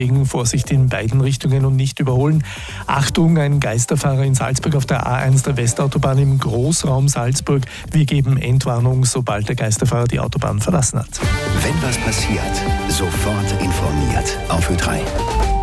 Vorsicht in beiden Richtungen und nicht überholen. Achtung, ein Geisterfahrer in Salzburg auf der A1 der Westautobahn im Großraum Salzburg. Wir geben Entwarnung, sobald der Geisterfahrer die Autobahn verlassen hat. Wenn was passiert, sofort informiert. Auf Ö3.